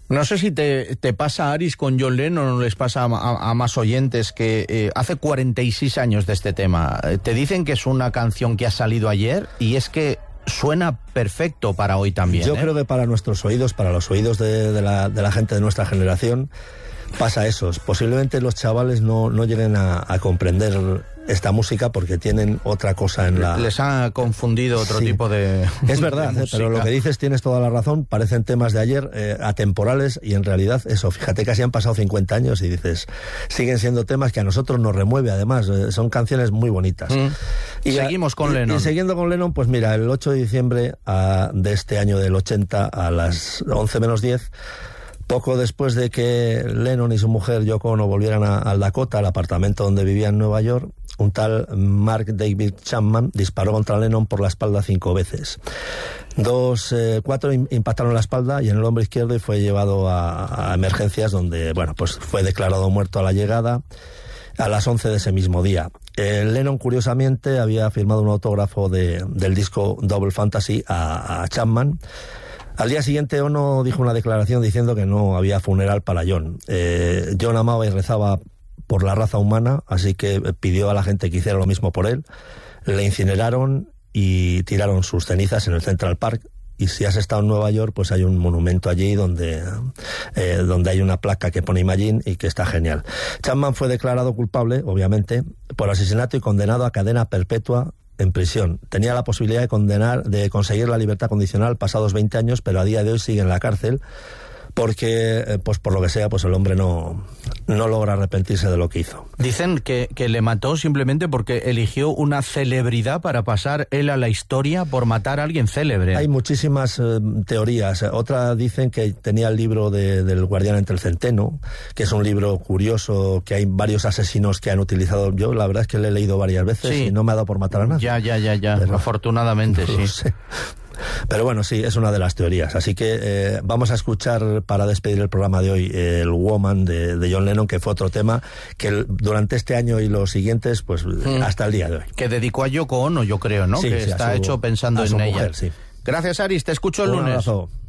No sé si te pasa, Aris, con John Lennon, o les pasa a más oyentes, que hace 46 años de este tema. Te dicen que es una canción que ha salido ayer, y es que suena perfecto para hoy también. Yo creo que para nuestros oídos, para los oídos de la gente de nuestra generación, pasa eso. Posiblemente los chavales no lleguen a comprender esta música porque tienen otra cosa en la... Les ha confundido otro tipo de... Es verdad, pero lo que dices tienes toda la razón. Parecen temas de ayer, atemporales, y en realidad eso, fíjate, casi han pasado 50 años y dices, siguen siendo temas que a nosotros nos remueve, además, son canciones muy bonitas. Y seguimos con Lennon. Y siguiendo con Lennon, pues mira, el 8 de diciembre de este año del 80 a las 11 menos 10... Poco después de que Lennon y su mujer Yoko Ono volvieran al Dakota, al apartamento donde vivía en Nueva York, un tal Mark David Chapman disparó contra Lennon por la espalda 5 veces. 4 impactaron en la espalda y en el hombro izquierdo, y fue llevado a emergencias, donde, bueno, pues fue declarado muerto a la llegada a las 11 de ese mismo día. Lennon, curiosamente, había firmado un autógrafo del disco Double Fantasy a Chapman. Al día siguiente, Ono dijo una declaración diciendo que no había funeral para John. John amaba y rezaba por la raza humana, así que pidió a la gente que hiciera lo mismo por él. Le incineraron y tiraron sus cenizas en el Central Park. Y si has estado en Nueva York, pues hay un monumento allí donde hay una placa que pone Imagine, y que está genial. Chapman fue declarado culpable, obviamente, por asesinato y condenado a cadena perpetua en prisión. Tenía la posibilidad de conseguir la libertad condicional pasados 20 años, pero a día de hoy sigue en la cárcel porque, pues por lo que sea, pues el hombre no logra arrepentirse de lo que hizo. Dicen que le mató simplemente porque eligió una celebridad para pasar él a la historia por matar a alguien célebre. Hay muchísimas teorías. Otra dicen que tenía el libro del Guardián entre el Centeno, que es un libro curioso, que hay varios asesinos que han utilizado. Yo la verdad es que lo he leído varias veces, sí, y no me ha dado por matar a nadie. Ya. Pero, afortunadamente, no, sí. Sé. Pero bueno, sí, es una de las teorías. Así que vamos a escuchar, para despedir el programa de hoy, el Woman de John Lennon, que fue otro tema que durante este año y los siguientes, pues hasta el día de hoy. Que dedicó a Yoko Ono, yo creo, ¿no? Sí, que sí, está hecho pensando en ella. Mujer, sí. Gracias, Aris, te escucho el lunes. Un abrazo.